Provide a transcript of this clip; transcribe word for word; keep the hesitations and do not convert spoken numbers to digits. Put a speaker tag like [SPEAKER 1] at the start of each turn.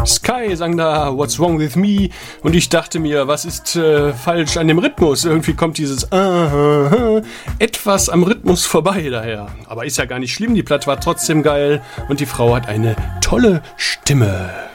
[SPEAKER 1] Sky sang da What's Wrong With Me und ich dachte mir, was ist äh, falsch an dem Rhythmus? Irgendwie kommt dieses uh, etwas am Rhythmus vorbei daher. Aber ist ja gar nicht schlimm, die Platte war trotzdem geil und die Frau hat eine tolle Stimme.